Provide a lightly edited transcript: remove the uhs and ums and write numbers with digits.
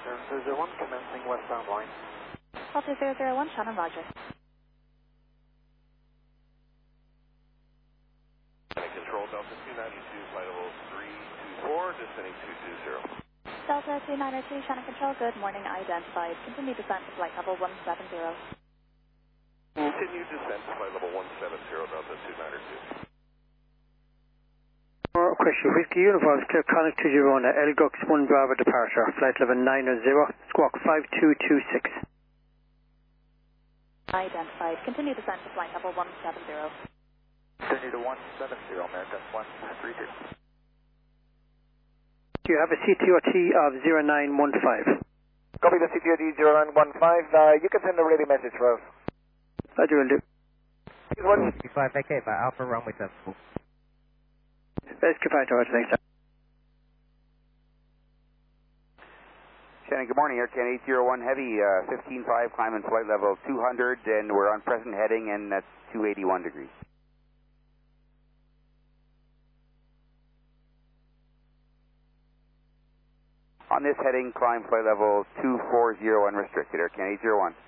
001 commencing westbound line. Delta 001, Shannon, roger. Control Delta 292, flight level 324, descending 220. Delta 292, Shannon Control, good morning, identified. Continue descent to flight level 170. Continue descent to flight level 170, Delta 292. Question, Whiskey Uniform, clear connect to Girona, Elgux 1 Bravo departure, flight level 900, squawk 5226. Identified. Continue descent to flight level 170. Continue to 170, American 132. Do you have a CTOT of 0915? Copy the CTOD 0915. You can send a ready message for us. I will do. 55 vacate by Alpha runway 74. Let's get back to our next time. Shannon, good morning. Air Canada 801 Heavy, 15.5, climbing flight level 200, and we're on present heading, and that's 281 degrees. On this heading, climb flight level 240 unrestricted. Air Canada 801.